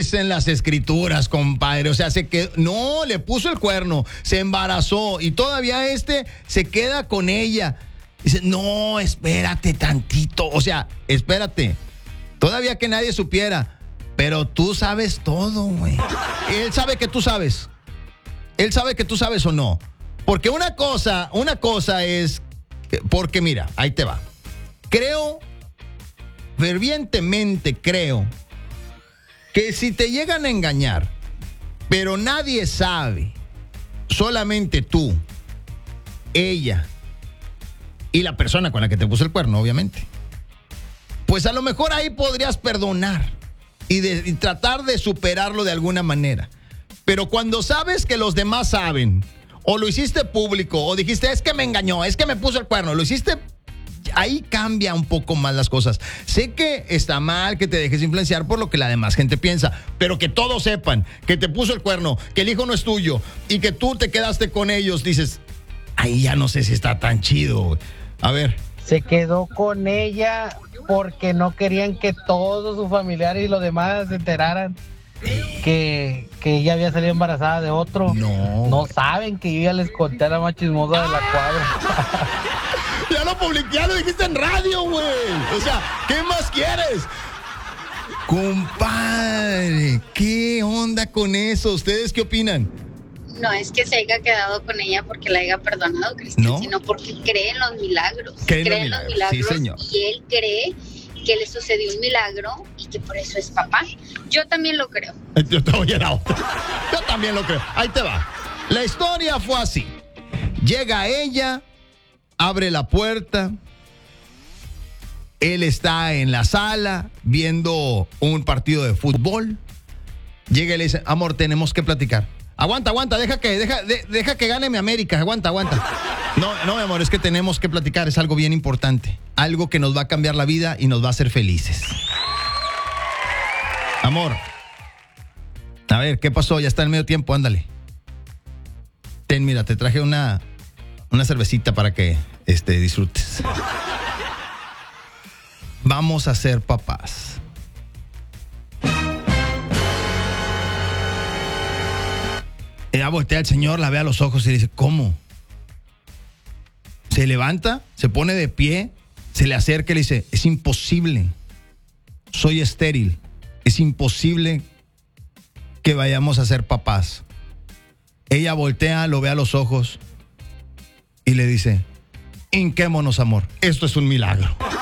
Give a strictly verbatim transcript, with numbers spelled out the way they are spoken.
dicen las escrituras, compadre. O sea, se quedó, no, le puso el cuerno, se embarazó y todavía este se queda con ella. Dice, no, espérate tantito. O sea, espérate. Todavía que nadie supiera. Pero tú sabes todo, güey. Él sabe que tú sabes. Él sabe que tú sabes o no. Porque una cosa, una cosa es... Porque mira, ahí te va. Creo, fervientemente creo, que si te llegan a engañar, pero nadie sabe, solamente tú, ella y la persona con la que te puso el cuerno, obviamente, pues a lo mejor ahí podrías perdonar y, de, y tratar de superarlo de alguna manera. Pero cuando sabes que los demás saben, o lo hiciste público, o dijiste, es que me engañó, es que me puso el cuerno, lo hiciste, ahí cambia un poco más las cosas. Sé que está mal que te dejes influenciar por lo que la demás gente piensa, pero que todos sepan que te puso el cuerno, que el hijo no es tuyo y que tú te quedaste con ellos, dices, ahí ya no sé si está tan chido. A ver. Se quedó con ella porque no querían que todos sus familiares y los demás se enteraran que, que ella había salido embarazada de otro. No. No saben que yo ya les conté a la más chismosa de la cuadra. Ya lo publiqué, ya lo dijiste en radio, güey. O sea, ¿qué más quieres? Compadre, ¿qué onda con eso? ¿Ustedes qué opinan? No es que se haya quedado con ella porque la haya perdonado, Cristian, ¿no? Sino porque cree en los milagros. Cree cree en los los milagros, milagros, sí, señor. Y él cree que le sucedió un milagro y que por eso es papá. Yo también lo creo. Yo te voy a la otra. Yo también lo creo. Ahí te va. La historia fue así. Llega ella, abre la puerta. Él está en la sala viendo un partido de fútbol. Llega y le dice, amor, tenemos que platicar. Aguanta, aguanta, deja que, deja, de, deja que gane mi América, aguanta, aguanta. No, no, mi amor, es que tenemos que platicar, es algo bien importante. Algo que nos va a cambiar la vida y nos va a hacer felices. Amor. A ver, ¿qué pasó? Ya está en medio tiempo, ándale. Ten, mira, te traje una, una cervecita para que este, disfrutes. Vamos a ser papás. Ella voltea al señor, la ve a los ojos y le dice, ¿cómo? Se levanta, se pone de pie, se le acerca y le dice, es imposible, soy estéril, es imposible que vayamos a ser papás. Ella voltea, lo ve a los ojos y le dice, hinquémonos, amor, esto es un milagro.